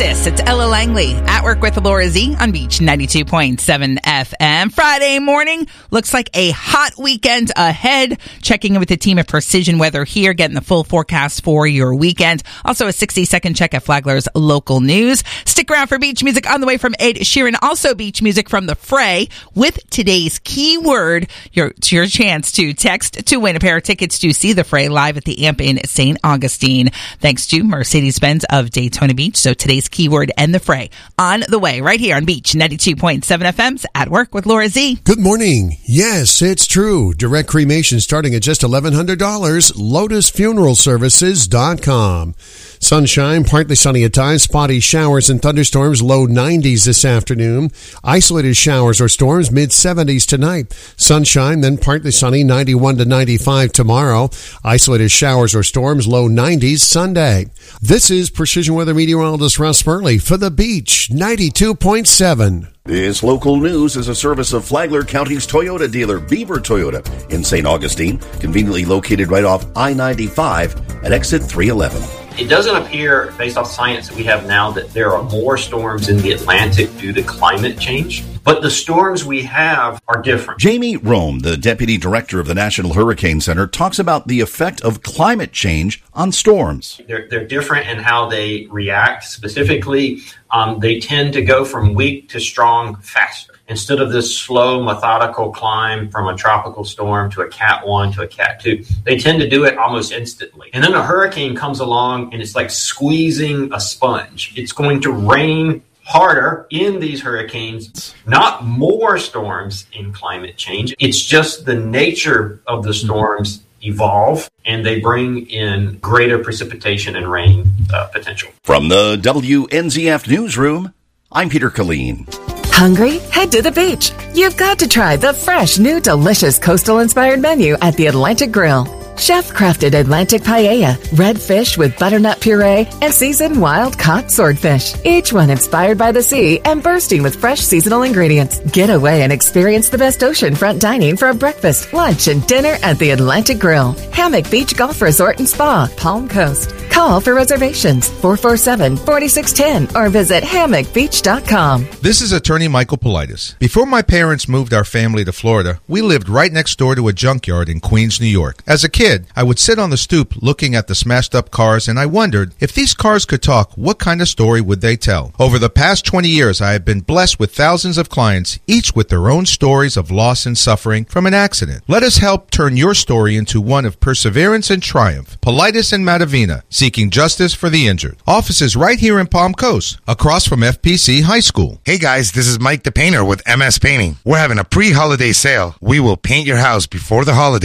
Oasis. It's Ella Langley at work with Laura Z on Beach 92.7 FM. Friday morning. Looks like a hot weekend ahead. Checking in with the team at Precision Weather here, getting the full forecast for your weekend. Also a 60-second check at Flagler's local news. Stick around for beach music on the way from Ed Sheeran. Also beach music from The Fray with today's keyword. Your chance to text to win a pair of tickets to see The Fray live at the Amp in St. Augustine. Thanks to Mercedes-Benz of Daytona Beach. So today's keyword and The Fray on the way right here on Beach 92.7 FM's At Work with Laura Z. Good morning. Yes, it's true. Direct cremation starting at just $1,100. LotusFuneralServices.com. Sunshine, partly sunny at times, spotty showers and thunderstorms, low 90s this afternoon. Isolated showers or storms, mid-70s tonight. Sunshine, then partly sunny, 91 to 95 tomorrow. Isolated showers or storms, low 90s Sunday. This is Precision Weather meteorologist Russ Murley for The Beach 92.7. This local news is a service of Flagler County's Toyota dealer, Beaver Toyota, in St. Augustine, conveniently located right off I-95 at exit 311. It doesn't appear, based off science that we have now, that there are more storms in the Atlantic due to climate change. But the storms we have are different. Jamie Rome, the deputy director of the National Hurricane Center, talks about the effect of climate change on storms. They're different in how they react. Specifically, they tend to go from weak to strong faster. Instead of this slow, methodical climb from a tropical storm to a Cat 1 to a Cat 2, they tend to do it almost instantly. And then a hurricane comes along and it's like squeezing a sponge. It's going to rain harder in these hurricanes, not more storms in climate change. It's just the nature of the storms evolve and they bring in greater precipitation and rain potential. From the WNZF Newsroom, I'm Peter Killeen. Hungry? Head to the beach. You've got to try the fresh, new, delicious coastal-inspired menu at the Atlantic Grill. Chef-crafted Atlantic paella, red fish with butternut puree, and seasoned wild-caught swordfish. Each one inspired by the sea and bursting with fresh seasonal ingredients. Get away and experience the best oceanfront dining for a breakfast, lunch, and dinner at the Atlantic Grill. Hammock Beach Golf Resort and Spa, Palm Coast. Call for reservations, 447-4610, or visit hammockbeach.com. This is attorney Michael Politis. Before my parents moved our family to Florida, we lived right next door to a junkyard in Queens, New York. As a kid, I would sit on the stoop looking at the smashed up cars, and I wondered, if these cars could talk, what kind of story would they tell? Over the past 20 years, I have been blessed with thousands of clients, each with their own stories of loss and suffering from an accident. Let us help turn your story into one of perseverance and triumph. Politis and Matavina, seeking justice for the injured. Offices right here in Palm Coast, across from FPC High School. Hey guys, this is Mike the Painter with MS Painting. We're having a pre-holiday sale. We will paint your house before the holiday.